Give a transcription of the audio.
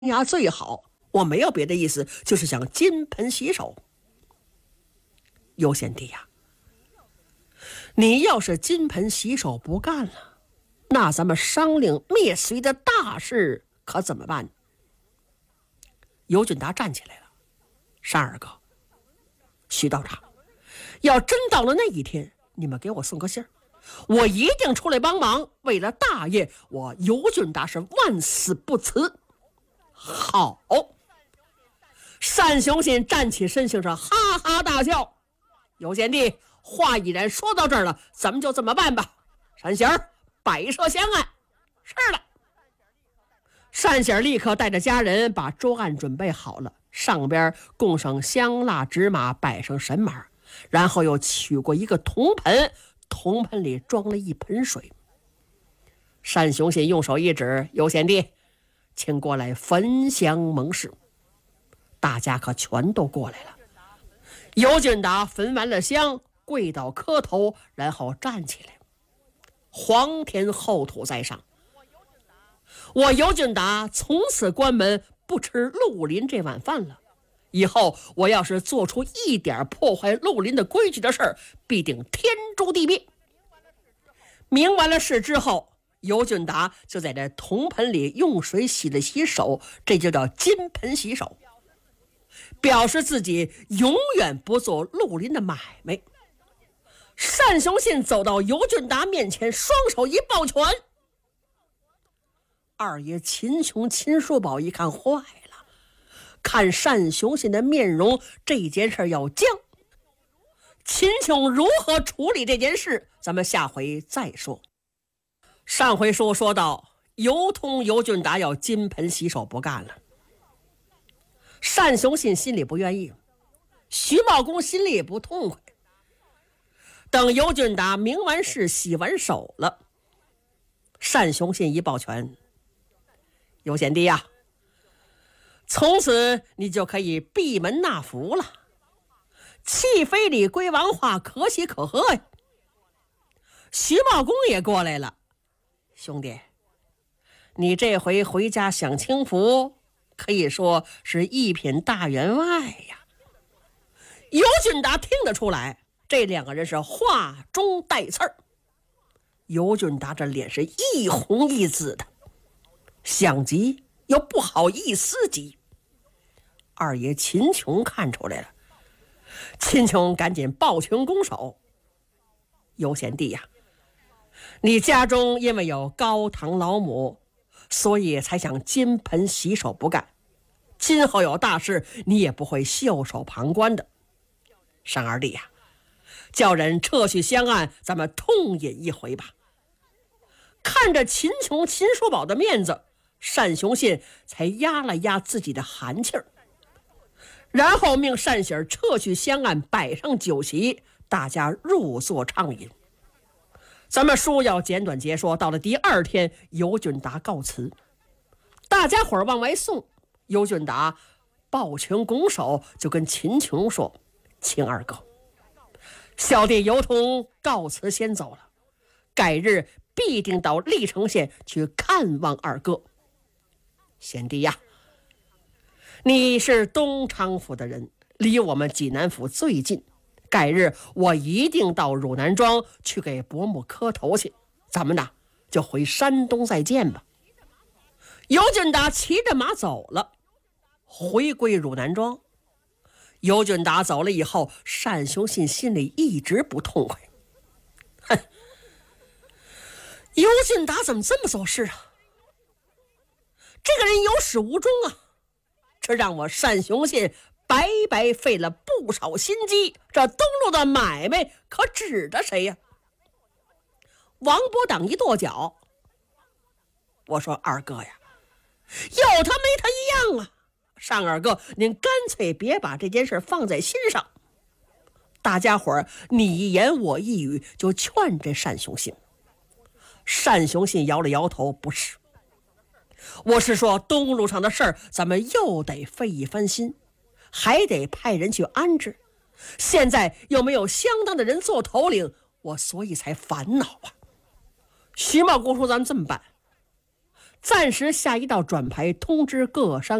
呀最好，我没有别的意思，就是想金盆洗手。尤贤弟呀，你要是金盆洗手不干了，那咱们商令灭隋的大事可怎么办？尤俊达站起来了，单二哥，徐道长，要真到了那一天，你们给我送个信儿，我一定出来帮忙。为了大业，我尤俊达是万死不辞。好，单雄信站起身形是哈哈大笑。尤贤弟，话已然说到这儿了，咱们就这么办吧。单喜儿，摆设香案。是了。单喜儿立刻带着家人把桌案准备好了，上边供上香蜡纸马，摆上神马，然后又取过一个铜盆，铜盆里装了一盆水。单雄信用手一指，尤贤弟，请过来焚香盟誓。大家可全都过来了。尤俊达焚完了香，跪倒磕头，然后站起来，皇天厚土在上，我尤俊达从此关门，不吃绿林这碗饭了。以后我要是做出一点破坏绿林的规矩的事儿，必定天诛地灭。明完了事之后，尤俊达就在这铜盆里用水洗了洗手，这就叫金盆洗手，表示自己永远不做绿林的买卖。单雄信走到尤俊达面前，双手一抱拳。二爷秦琼、秦叔宝一看坏了，看单雄信的面容，这件事要僵。秦琼如何处理这件事，咱们下回再说。上回书说到，尤通、尤俊达要金盆洗手不干了。单雄信心里不愿意，徐茂公心里也不痛快。等尤俊达明完事洗完手了，单雄信一抱拳，尤贤弟呀，从此你就可以闭门纳福了。弃妃里归王化，可喜可贺呀。徐茂公也过来了，兄弟，你这回回家享清福，可以说是一品大员外呀。尤俊达听得出来，这两个人是话中带刺儿。尤俊达这脸是一红一紫的，想急又不好意思急。二爷秦琼看出来了，秦琼赶紧抱拳拱手，尤贤弟呀，你家中因为有高堂老母，所以才想金盆洗手不干，今后有大事你也不会袖手旁观的。单二弟呀，叫人撤去香案，咱们痛饮一回吧。看着秦琼、秦叔宝的面子，单雄信才压了压自己的寒气儿，然后命单喜儿撤去香案，摆上酒席，大家入座畅饮。咱们书要简短截说，到了第二天，尤俊达告辞，大家伙儿往外送。尤俊达抱拳拱手，就跟秦琼说：“秦二哥，小弟尤通告辞先走了，改日必定到历城县去看望二哥。贤弟呀，你是东昌府的人，离我们济南府最近，改日我一定到汝南庄去给伯母磕头去，咱们呢就回山东再见吧。”尤俊达骑着马走了，回归汝南庄。尤俊达走了以后，单雄信心里一直不痛快。哼，尤俊达怎么这么做事啊？这个人有始无终啊！这让我单雄信白白费了不少心机，这东路的买卖可指着谁呀？王伯党一跺脚，我说二哥呀，有他没他一样啊！单二哥，您干脆别把这件事放在心上。大家伙儿你一言我一语，就劝这单雄信。单雄信摇了摇头，不是，我是说东路上的事儿，咱们又得费一番心，还得派人去安置。现在又没有相当的人做头领，我所以才烦恼啊。徐茂公说：“咱们这么办， 暂时下一道转牌，通知各商